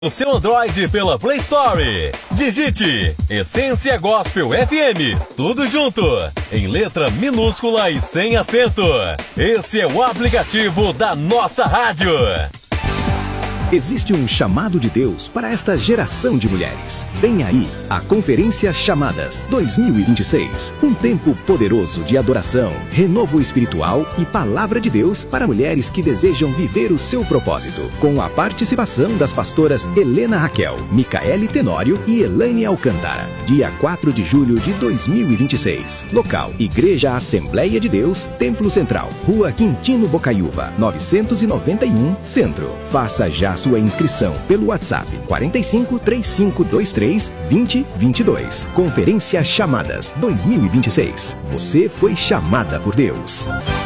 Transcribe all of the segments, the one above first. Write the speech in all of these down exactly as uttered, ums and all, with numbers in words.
O seu Android pela Play Store. Digite Essência Gospel F M, tudo junto, em letra minúscula e sem acento. Esse é o aplicativo da nossa rádio. Existe um chamado de Deus para esta geração de mulheres. Vem aí a Conferência Chamadas dois mil e vinte e seis. Um tempo poderoso de adoração, renovo espiritual e palavra de Deus para mulheres que desejam viver o seu propósito. Com a participação das pastoras Helena Raquel, Micaele Tenório e Elaine Alcântara. Dia quatro de julho de dois mil e vinte e seis. Local: Igreja Assembleia de Deus, Templo Central, Rua Quintino Bocaiúva, novecentos e noventa e um, Centro. Faça já sua inscrição pelo WhatsApp quarenta e cinco, trinta e cinco, vinte e três, vinte, vinte e dois. Conferência Chamadas dois mil e vinte e seis. Você foi chamada por Deus.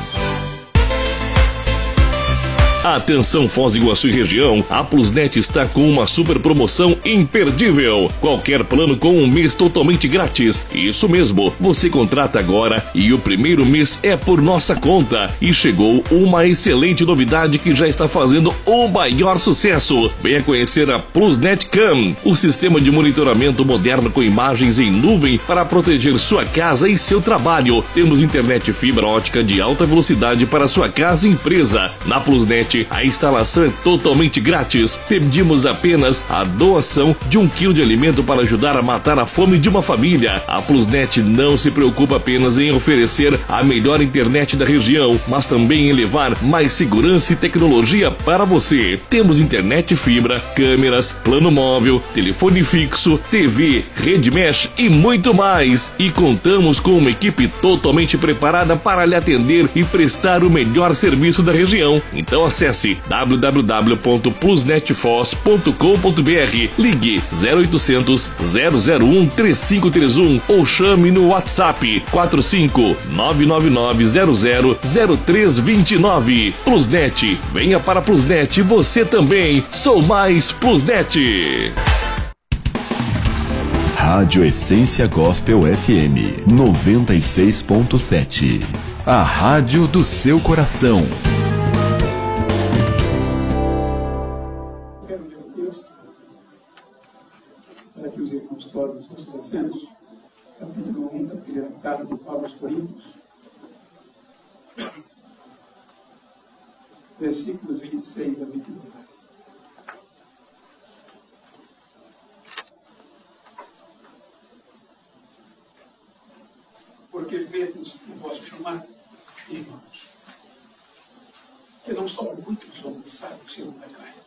Atenção, Foz do Iguaçu e região, a Plusnet está com uma super promoção imperdível. Qualquer plano com um mês totalmente grátis. Isso mesmo, você contrata agora e o primeiro mês é por nossa conta. E chegou uma excelente novidade que já está fazendo o maior sucesso. Venha conhecer a Plusnet Cam, o sistema de monitoramento moderno com imagens em nuvem para proteger sua casa e seu trabalho. Temos internet fibra ótica de alta velocidade para sua casa e empresa. Na Plusnet, a instalação é totalmente grátis. Pedimos apenas a doação de um quilo de alimento para ajudar a matar a fome de uma família. A Plusnet não se preocupa apenas em oferecer a melhor internet da região, mas também em levar mais segurança e tecnologia para você. Temos internet fibra, câmeras, plano móvel, telefone fixo, T V, rede mesh e muito mais. E contamos com uma equipe totalmente preparada para lhe atender e prestar o melhor serviço da região. Então acesse Acesse w w w ponto plusnetfoz ponto com ponto b r, ligue zero oitocentos, zero zero um, três cinco três um ou chame no WhatsApp quatro cinco nove nove nove zero zero zero três dois nove. Plusnet, venha para Plusnet você também. Sou mais Plusnet. Rádio Essência Gospel F M noventa e seis ponto sete. A rádio do seu coração. Para que os irmãos todos nos seus assentos, capítulo um da primeira carta de Paulo aos Coríntios, versículos vinte e seis a vinte e nove. Porque vedes o vosso chamado, irmãos, que não são muitos homens sábios segundo a carne,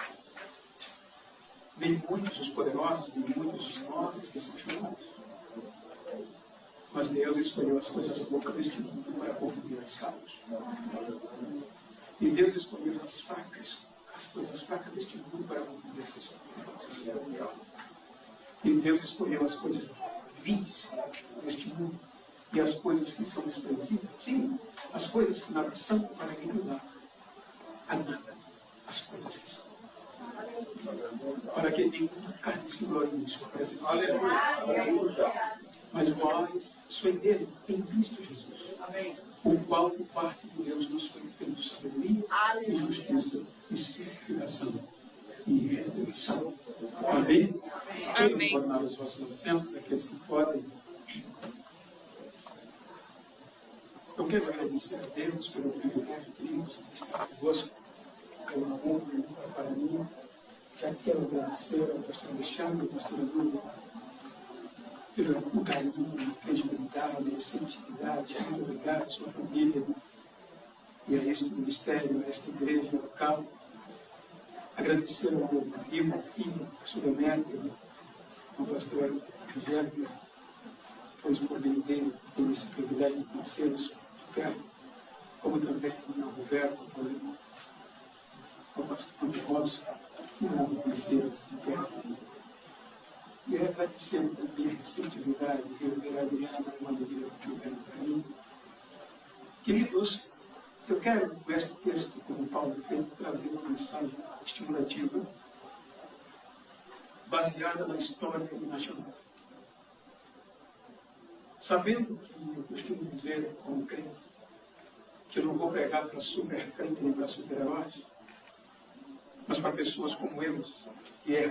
nem muitos os poderosos, nem muitos os nobres que são chamados. Mas Deus escolheu as coisas loucas deste mundo para confundir os sábios. E Deus escolheu as fracas, as coisas fracas deste mundo para confundir as que são poderosas. E Deus escolheu as coisas vis deste mundo e as coisas que são desprezíveis. Sim, as coisas que nada são para enganar a nada as coisas que são. Para que nenhuma carne se glorie em sua presença. Mas vós sois dele, em Cristo Jesus. Amém. O qual, por parte de Deus, nos foi feito sabedoria, e justiça, e santificação, e redenção. Amém? Amém. Quero tornar os vossos assentos, aqueles que podem. Eu quero agradecer a Deus pelo privilégio, queridos, de estar convosco. É uma honra para mim. Já quero agradecer ao pastor Alexandre, ao pastor Adúlio, pelo carinho, a credibilidade, a receptividade. Muito obrigado à sua família e a este ministério, a esta igreja local. Agradecer ao meu primo, ao filho, ao pastor Demétrio, ao pastor Angélico, pois por meio dele tenho esse privilégio de conhecê-los de perto, como também ao meu Roberto, ao pastor Antônio Robson, que não conhecê-los de perto. E agradecendo também a receptividade que a Adriana e a Madeira tiveram para mim. Queridos, eu quero, com este texto, como Paulo fez, trazer uma mensagem estimulativa, baseada na história e na chamada. Sabendo que eu costumo dizer, como crente, que eu não vou pregar para super crente nem para super-heróis, mas para pessoas como eles, que erram.